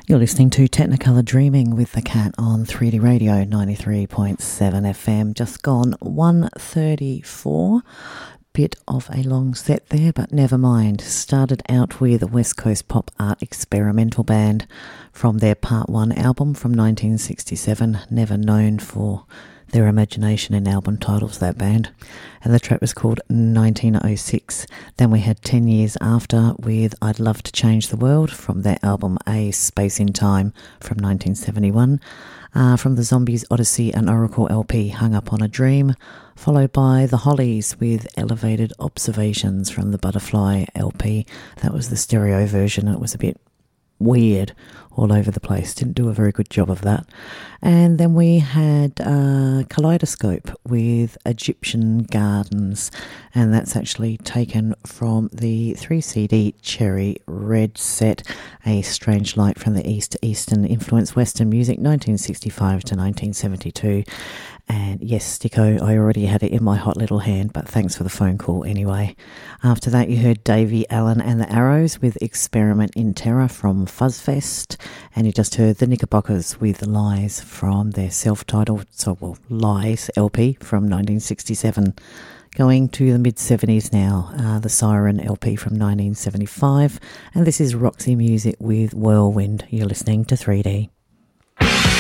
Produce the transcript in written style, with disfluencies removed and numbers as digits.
You're listening to Technicolor Dreaming with the Cat on 3D Radio 93.7 FM. Just gone 1:34. Bit of a long set there, but never mind. Started out with a West Coast pop art experimental band from their Part 1 album from 1967, never known for their imagination in album titles, that band. And the track was called 1906. Then we had 10 years after with I'd Love to Change the World from their album A Space in Time from 1971. From the Zombies Odyssey and Oracle LP, Hung Up on a Dream, followed by the Hollies with Elevated Observations from the Butterfly LP. That was the stereo version. It was a bit weird all over the place, didn't do a very good job of that. And then we had Kaleidoscope with Egyptian Gardens, and that's actually taken from the 3CD Cherry Red set, A Strange Light from the East, Eastern Influence Western Music 1965 to 1972. And yes, Sticko, I already had it in my hot little hand, but thanks for the phone call anyway. After that, you heard Davey Allen and the Arrows with Experiment in Terror from Fuzzfest. And you just heard the Knickerbockers with Lies from their self-titled, Lies LP from 1967. Going to the mid-70s now, the Siren LP from 1975. And this is Roxy Music with Whirlwind. You're listening to 3D.